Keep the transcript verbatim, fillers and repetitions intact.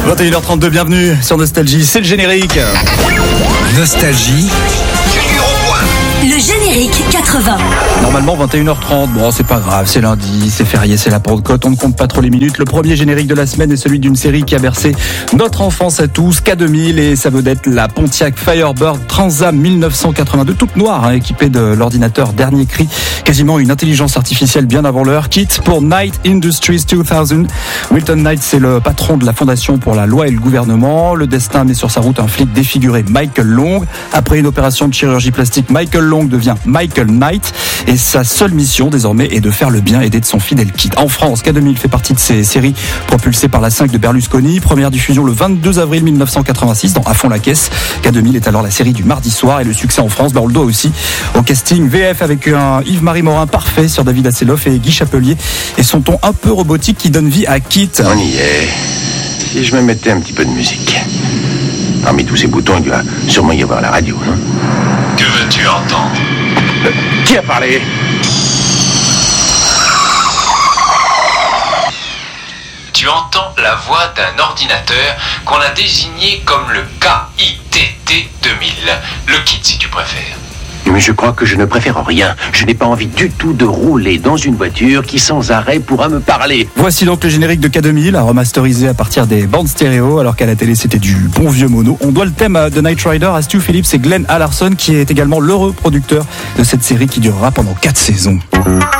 vingt et une heures trente-deux, bienvenue sur Nostalgie, c'est le générique. Nostalgie. Le générique quatre-vingts. Normalement vingt et une heures trente, bon c'est pas grave, c'est lundi, c'est férié, c'est la Pentecôte, on ne compte pas trop les minutes. Le premier générique de la semaine est celui d'une série qui a bercé notre enfance à tous, K deux mille, et sa vedette, la Pontiac Firebird Transam mille neuf cent quatre-vingt-deux, toute noire, hein, équipée de l'ordinateur dernier cri, quasiment une intelligence artificielle bien avant l'heure. Kit pour Knight Industries deux mille. Wilton Knight, c'est le patron de la Fondation pour la loi et le gouvernement. Le destin met sur sa route un flic défiguré, Michael Long. Après une opération de chirurgie plastique, Michael Long devient Michael Knight, et sa seule mission désormais est de faire le bien et d'être son fidèle Kit. En France, K deux mille fait partie de ces séries propulsées par la cinq de Berlusconi. Première diffusion le vingt-deux avril mille neuf cent quatre-vingt-six dans À fond la caisse. K deux mille est alors la série du mardi soir, et le succès en France, bah on le doit aussi au casting V F avec un Yves-Marie Morin parfait sur David Hasselhoff et Guy Chapelier et son ton un peu robotique qui donne vie à Kit. On y est. Si je me mettais un petit peu de musique. Parmi tous ces boutons, il doit sûrement y avoir la radio, non? Que veux-tu entendre? Euh, qui a parlé? Tu entends la voix d'un ordinateur qu'on a désigné comme le K I T T deux mille. Le Kit, si tu préfères. Mais je crois que je ne préfère rien. Je n'ai pas envie du tout de rouler dans une voiture qui sans arrêt pourra me parler. Voici donc le générique de K deux mille, remasterisé à partir des bandes stéréo, alors qu'à la télé c'était du bon vieux mono. On doit le thème de Knight Rider à Stu Phillips et Glenn Hallarson, qui est également l'heureux producteur de cette série qui durera pendant quatre saisons.